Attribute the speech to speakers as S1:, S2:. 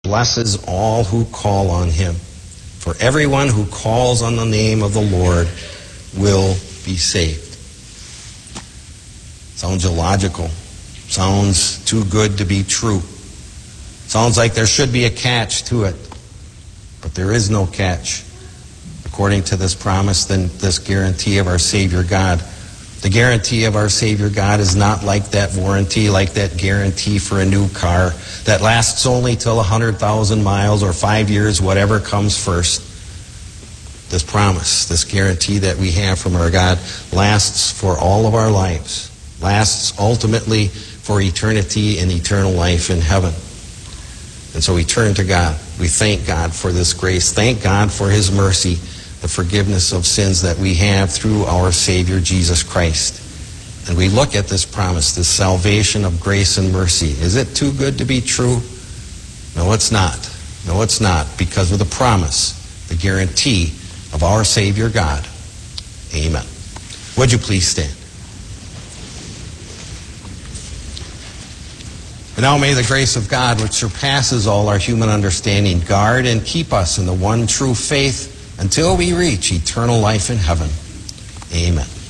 S1: blesses all who call on him. For everyone who calls on the name of the Lord will be saved. Sounds illogical. Sounds too good to be true. Sounds like there should be a catch to it. But there is no catch. According to this promise, then this guarantee of our Savior God. The guarantee of our Savior God is not like that warranty, like that guarantee for a new car that lasts only till 100,000 miles or 5 years, whatever comes first. This promise, this guarantee that we have from our God lasts for all of our lives, lasts ultimately for eternity and eternal life in heaven. And so we turn to God. We thank God for this grace. Thank God for his mercy, the forgiveness of sins that we have through our Savior Jesus Christ. And we look at this promise, this salvation of grace and mercy. Is it too good to be true? No, it's not. No, it's not, because of the promise, the guarantee of our Savior God. Amen. Would you please stand? And now may the grace of God, which surpasses all our human understanding, guard and keep us in the one true faith until we reach eternal life in heaven. Amen.